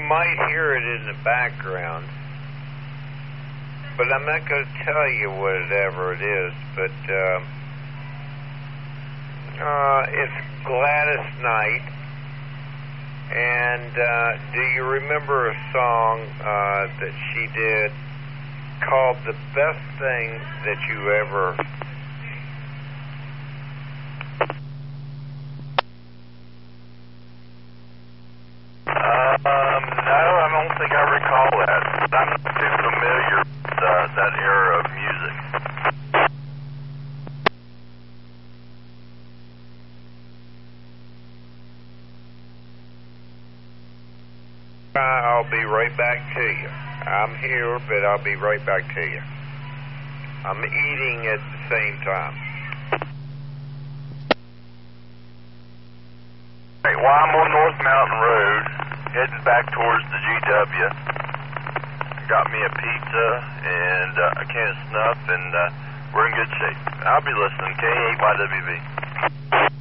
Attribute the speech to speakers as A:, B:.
A: might hear it in the background, but I'm not going to tell you whatever it is, but it's Gladys Knight. And do you remember a song that she did called The Best Thing That You Ever...
B: No, I don't think I recall that. I'm not too familiar with that era of music.
A: I'll be right back to you. I'm here, but I'll be right back to you. I'm eating at the same time.
B: Hey, well, I'm on North Mountain Road, heading back towards the GW. Got me a pizza and a can of snuff, and we're in good shape. I'll be listening. K8YWB.